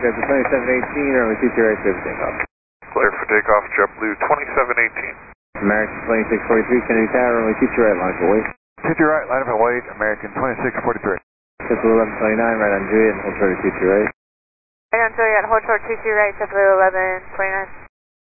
Delta 2718, runway 22 right, clear for takeoff. Clear for takeoff, JetBlue 2718. American 2643, Kennedy Tower, runway 22 right, line up and wait. 22 right, line up and wait, American 2643. JetBlue 1129, right on Juliet, and hold short at 22 right. Right on Juliet, hold short 22 right, JetBlue 1129.